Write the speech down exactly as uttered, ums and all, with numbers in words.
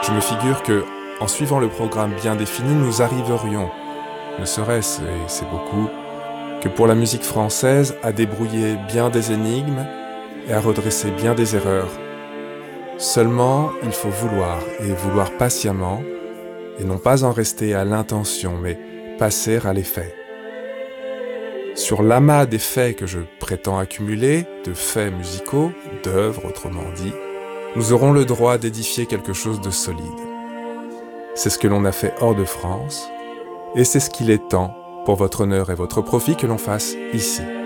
Je me figure que, en suivant le programme bien défini, nous arriverions, ne serait-ce, et c'est beaucoup, que pour la musique française, à débrouiller bien des énigmes et à redresser bien des erreurs. Seulement, il faut vouloir, et vouloir patiemment, et non pas en rester à l'intention, mais passer à l'effet. Sur l'amas des faits que je prétends accumuler, de faits musicaux, d'œuvres autrement dit, nous aurons le droit d'édifier quelque chose de solide. C'est ce que l'on a fait hors de France, et c'est ce qu'il est temps, pour votre honneur et votre profit, que l'on fasse ici.